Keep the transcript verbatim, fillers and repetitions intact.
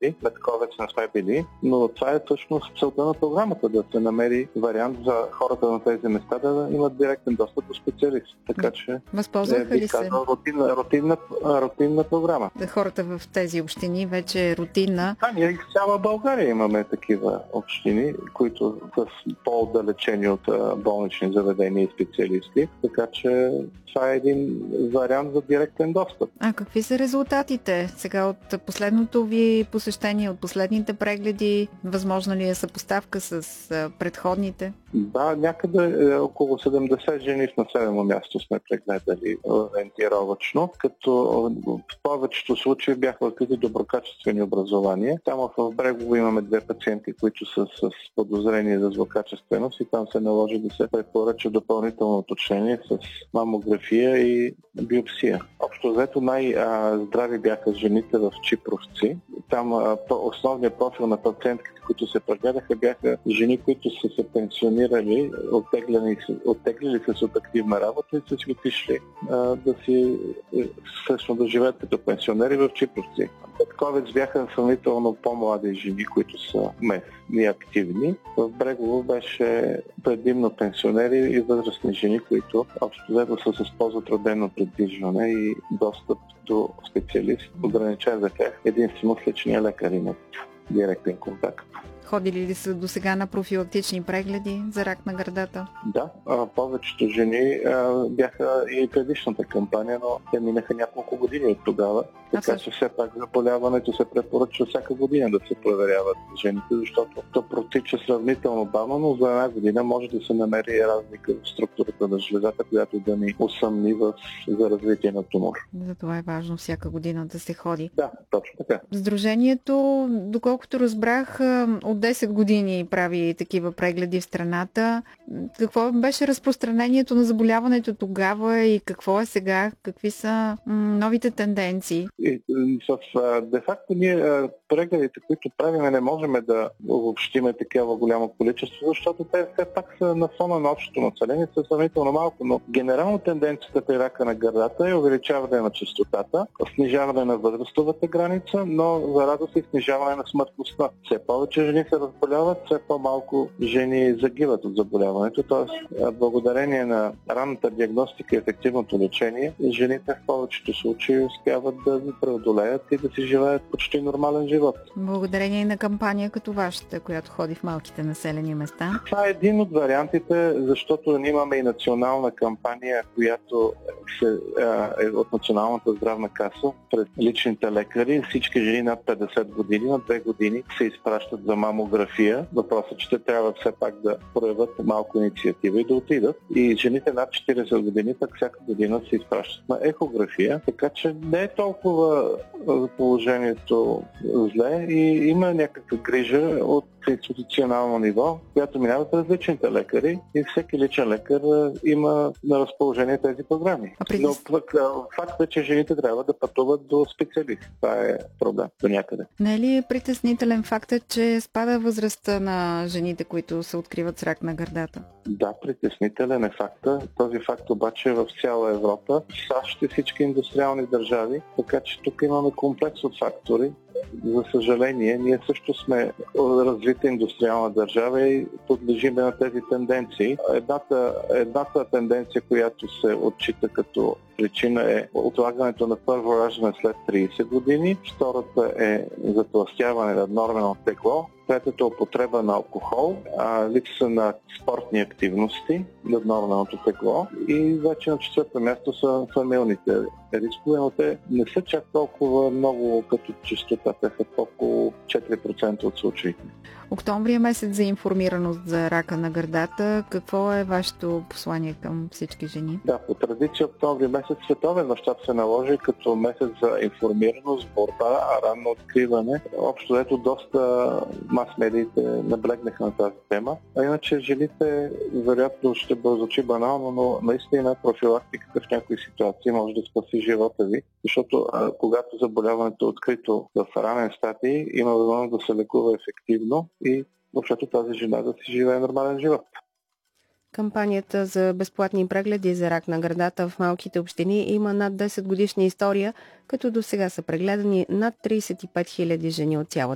пациенти. На такова вече не сме били, но това е всъщност целта на програмата, да се намери вариант за хората на тези места да имат директен достъп до специалист. Така че възползваха ли се? Рутинна, рутинна, рутинна програма. Хората в тези общини вече е рутинна. Да, ние в цяла България имаме такива общини, които са по-отдалечени от болнични заведения и специалисти, така че това е един вариант за директен достъп. А какви са резултатите сега от последното ви посещение, от последните прегледи? Възможна ли е съпоставка с предходните? Да, някъде около седемдесет жени в населено място сме прегледали ориентировачно, като в повечето случаи бяха открити доброкачествени образования. Само в Брегово имаме две пациентки, които са с подозрение за злокачественост и там се наложи да се препоръча допълнително уточнение с мамография и биопсия. Общо взето най-здрави бяха жените в Чипровци. Там основният профил на пациентките, които се прегледаха, бяха жени, които са се пенсионирали, оттеглили, оттеглили се от активна работа и са си отишли да си всъщност да живеят като пенсионери в Чипровци. Петковец бяха сравнително по-млади жени, които са местни активни. В Брегово беше предимно пенсионери и възрастни жени, които общо взето са с по-затруднено придвижване и достъп до специалист, ограничен за тях единствено с личния лекар имат директен контакт. Ходили ли са до сега на профилактични прегледи за рак на гърдата? Да, повечето жени а, бяха и предишната кампания, но те минаха няколко години от тогава. Така че все пак заболяването се препоръчва всяка година да се проверяват жените, защото то протича сравнително бавно, но за една година може да се намери разлика в структурата на жлезата, която да ни усъмни в, за развитие на тумор. Затова е важно всяка година да се ходи. Да, точно така. Сдружението, доколкото разбрах, от десет години прави такива прегледи в страната. Какво беше разпространението на заболяването тогава и какво е сега? Какви са новите тенденции? И, в, де-факто ние прегледите, които правиме, не можем да обобщиме такива голямо количество, защото те все пак са на фона на общото население, са сравнително малко, но генерално тенденцията при рака на гърдата е увеличаване на честотата, снижаване на възрастовата граница, но за радост и снижаване на смъртността. Все повече жени се разболяват, все по-малко жени загиват от заболяването, т.е. благодарение на ранната диагностика и ефективното лечение, жените в повечето случаи успяват да преодолеят и да си живеят почти нормален живот. Благодарение на кампания като вашата, която ходи в малките населени места? Това е един от вариантите, защото ние имаме и национална кампания, която се, е от Националната здравна каса пред личните лекари. Всички жени над петдесет години, на две години се изпращат за мамография. Въпросът е, че те трябва все пак да проявят малко инициатива и да отидат. И жените над четиридесет години пък всяка година се изпращат на ехография, така че не е толкова положението зле и има някаква грижа от институционално ниво, която минава през личните лекари и всеки личен лекар има на разположение тези програми. Преди... Но факт е, че жените трябва да пътуват до специалист. Това е проблем до някъде. Не е ли притеснителен фактът, че спада възрастта на жените, които се откриват с рак на гърдата? Да, притеснителен е факта. Този факт обаче е в цяла Европа, САЩ и всички индустриални държави, така че тук имаме комплекс от фактори. За съжаление, ние също сме развита индустриална държава и подлежиме на тези тенденции. Едната, едната тенденция, която се отчита като причина е отлагането на първо раждане след тридесет години, втората е затлъстяване на нормено тегло, третата е употреба на алкохол, а, липса на спортни активности, наднорменото тегло и вече на четвърто място са фамилните рискове, но те не са чак толкова много като честота, те са около четири процента от случаите. Октомври е месец за информираност за рака на гърдата. Какво е вашето послание към всички жени? Да, по традиция октомври месец световен мащаб се наложи като месец за информираност, борба, ранно откриване. Общо ето доста мас-медиите наблегнаха на тази тема. А иначе жените, вероятно ще звучи банално, но наистина профилактиката в някои ситуации може да спаси живота ви, защото а, когато заболяването е открито в ранен стадий, има възможност да се лекува ефективно и защото тази жена да си живее нормален живот. Кампанията за безплатни прегледи за рак на гърдата в малките общини има над десет годишна история, като до сега са прегледани над тридесет и пет хиляди жени от цялата